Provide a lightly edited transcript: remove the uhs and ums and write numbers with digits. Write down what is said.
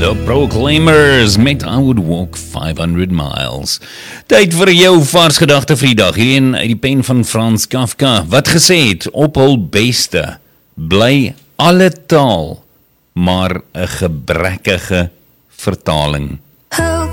The Proclaimers met I Would Walk 500 Miles. Tyd vir jou vars gedagte vir die dag. Hierheen uit die pen van Frans Kafka, wat gesê het, op hul beste bly alle taal maar 'n gebrekkige vertaling.